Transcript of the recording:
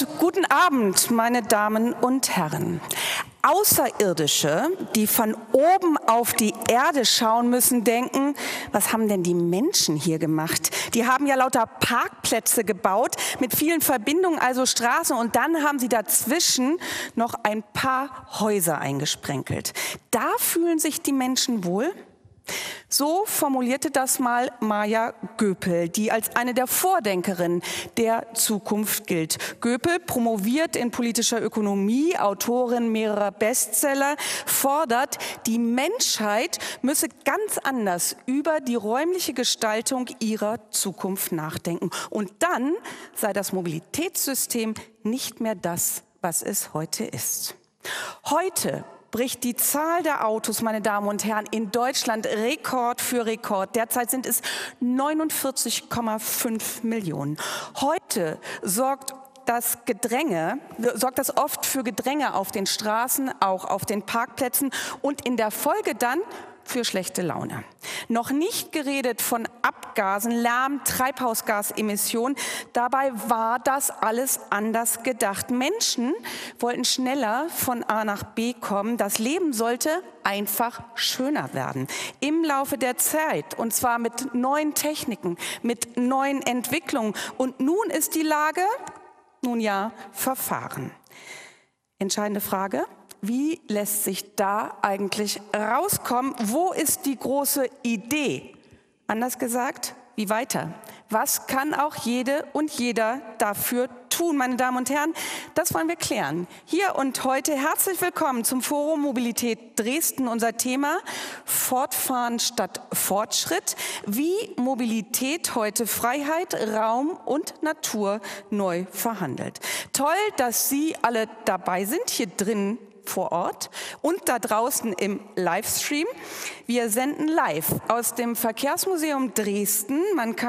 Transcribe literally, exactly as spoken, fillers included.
Und guten Abend, meine Damen und Herren. Außerirdische, die von oben auf die Erde schauen müssen, denken, was haben denn die Menschen hier gemacht? Die haben ja lauter Parkplätze gebaut, mit vielen Verbindungen, also Straßen, und dann haben sie dazwischen noch ein paar Häuser eingesprenkelt. Da fühlen sich die Menschen wohl? So formulierte das mal Maja Göpel, die als eine der Vordenkerinnen der Zukunft gilt. Göpel, promoviert in politischer Ökonomie, Autorin mehrerer Bestseller, fordert, die Menschheit müsse ganz anders über die räumliche Gestaltung ihrer Zukunft nachdenken. Und dann sei das Mobilitätssystem nicht mehr das, was es heute ist. Heute bricht die Zahl der Autos, meine Damen und Herren, in Deutschland Rekord für Rekord. Derzeit sind es neunundvierzig Komma fünf Millionen. Heute sorgt das Gedränge, sorgt das oft für Gedränge auf den Straßen, auch auf den Parkplätzen und in der Folge dann für schlechte Laune. Noch nicht geredet von Abgasen, Lärm, Treibhausgasemissionen. Dabei war das alles anders gedacht. Menschen wollten schneller von A nach B kommen. Das Leben sollte einfach schöner werden. Im Laufe der Zeit, und zwar mit neuen Techniken, mit neuen Entwicklungen. Und nun ist die Lage, nun ja, verfahren. Entscheidende Frage: Wie lässt sich da eigentlich rauskommen? Wo ist die große Idee? Anders gesagt, wie weiter? Was kann auch jede und jeder dafür tun, meine Damen und Herren? Das wollen wir klären. Hier und heute herzlich willkommen zum Forum Mobilität Dresden. Unser Thema: Fortfahren statt Fortschritt. Wie Mobilität heute Freiheit, Raum und Natur neu verhandelt. Toll, dass Sie alle dabei sind, hier drin vor Ort und da draußen im Livestream. Wir senden live aus dem Verkehrsmuseum Dresden. Man kann